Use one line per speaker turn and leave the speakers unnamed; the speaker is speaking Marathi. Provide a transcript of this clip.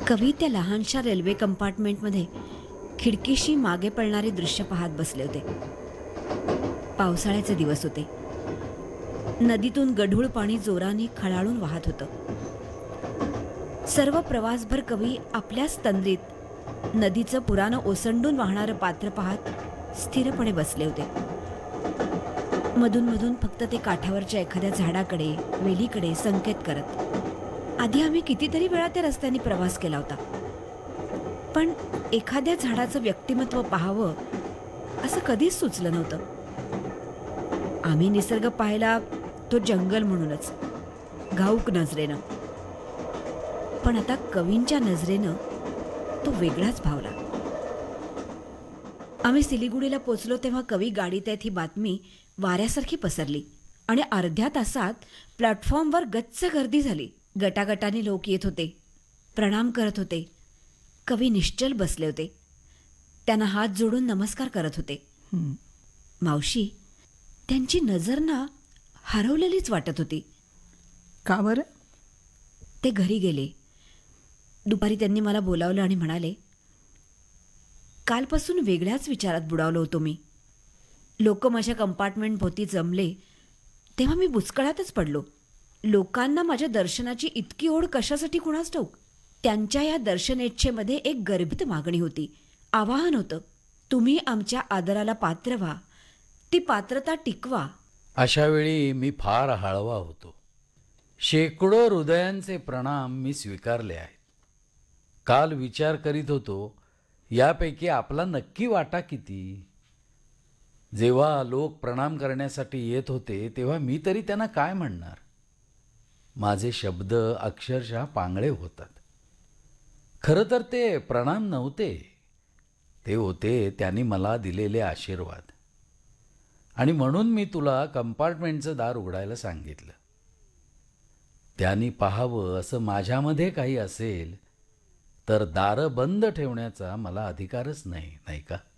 कवी त्या लहानशा रेल्वे कंपार्टमेंटमध्ये खिडकीशी मागे पडणारे दृश्य पाहत बसले होते. पावसाळ्याचे दिवस होते. नदीतून गढूळ पाणी जोराने खळाळून वाहत होतं. सर्व प्रवासभर कवी आपल्याच तंद्रीत नदीचं पुरानं ओसंडून वाहणारं पात्र पाहत स्थिरपणे बसले होते. मधून मधून फक्त ते काठावरच्या एखाद्या झाडाकडे, वेलीकडे संकेत करत. आधी आम्ही कितीतरी वेळा त्या रस्त्याने प्रवास केला होता, पण एखाद्या झाडाचं व्यक्तिमत्व पाहावं असं कधीच सुचलं नव्हतं. आम्ही निसर्ग पाहायला तो जंगल म्हणूनच, घाऊक नजरेनं. पण आता कवींच्या नजरेनं तो वेगळाच भावला. आम्ही सिलिगुडीला पोचलो तेव्हा कवी गाडीत आहेत ही बातमी वाऱ्यासारखी पसरली आणि अर्ध्या तासात प्लॅटफॉर्मवर गच्च गर्दी झाली. गटागटाने लोक येत होते, प्रणाम करत होते. कवी निश्चल बसले होते. त्यांना हात जोडून नमस्कार करत होते. मावशी, त्यांची नजर ना हरवलेलीच वाटत होती.
का बरं?
ते घरी गेले. दुपारी त्यांनी मला बोलावलं आणि म्हणाले, कालपासून वेगळ्याच विचारात बुडावलो होतो मी. लोक माझ्या कंपार्टमेंट भोवती जमले तेव्हा मी बुचकळ्यातच पडलो. लोकांना माझ्या दर्शनाची इतकी ओढ कशासाठी कुणास ठाऊक. त्यांच्या या दर्शनेच्छेमध्ये एक गर्भित मागणी होती, आवाहन होतं. तुम्ही आमच्या आदराला पात्र व्हा, ती पात्रता टिकवा.
अशा वेळी मी फार हळवा होतो. शेकडो हृदयांचे प्रणाम मी स्वीकारले आहेत. काल विचार करीत होतो, यापैकी आपला नक्की वाटा किती. जेव्हा लोक प्रणाम करण्यासाठी येत होते तेव्हा मी तरी त्यांना काय म्हणणार. माझे शब्द अक्षरशः पांगळे होतात. खरं तर ते प्रणाम नव्हते, ते होते त्यांनी मला दिलेले आशीर्वाद. आणि म्हणून मी तुला कंपार्टमेंटचं दार उघडायला सांगितलं. त्यांनी पाहावं असं माझ्यामध्ये काही असेल तर दारं बंद ठेवण्याचा मला अधिकारच नाही, नाही का?